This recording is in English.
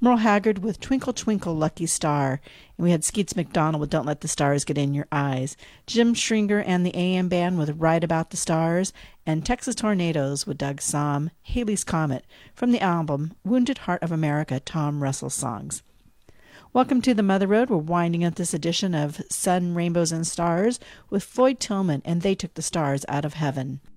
Merle Haggard with Twinkle Twinkle Lucky Star, and we had Skeets McDonald with Don't Let the Stars Get in Your Eyes, Jim Schringer and the AM Band with Right About the Stars, and Texas Tornadoes with Doug Sahm, Haley's Comet, from the album Wounded Heart of America, Tom Russell Songs. Welcome to the Mother Road. We're winding up this edition of Sun, Rainbows, and Stars with Floyd Tillman and They Took the Stars Out of Heaven.